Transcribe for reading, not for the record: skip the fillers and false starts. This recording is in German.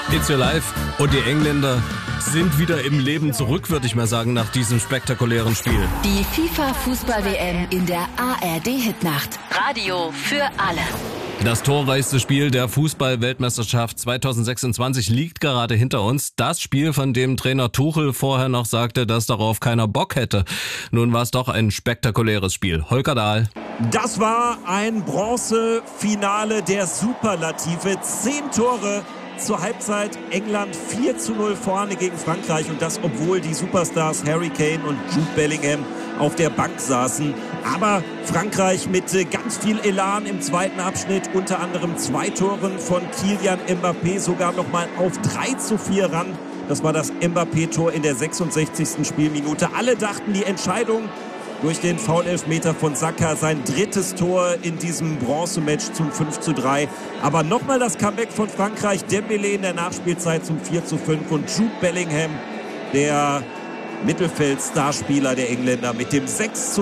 It's Your Life und die Engländer sind wieder im Leben zurück, würde ich mal sagen, nach diesem spektakulären Spiel. Die FIFA-Fußball-WM in der ARD-Hitnacht. Radio für alle. Das torreichste Spiel der Fußball-Weltmeisterschaft 2026 liegt gerade hinter uns. Das Spiel, von dem Trainer Tuchel vorher noch sagte, dass darauf keiner Bock hätte. Nun war es doch ein spektakuläres Spiel. Holger Dahl. Das war ein Bronzefinale der Superlative. 10 Tore zur Halbzeit. England 4:0 vorne gegen Frankreich. Und das, obwohl die Superstars Harry Kane und Jude Bellingham auf der Bank saßen. Aber Frankreich mit ganz viel Elan im zweiten Abschnitt, unter anderem 2 Toren von Kylian Mbappé, sogar nochmal auf 3:4 ran. Das war das Mbappé-Tor in der 66. Spielminute. Alle dachten, die Entscheidung durch den Foul-Elfmeter von Saka, sein drittes Tor in diesem Bronzematch zum 5:3. Aber nochmal das Comeback von Frankreich. Dembélé in der Nachspielzeit zum 4:5 und Jude Bellingham, der Mittelfeld-Starspieler der Engländer, mit dem 6:0.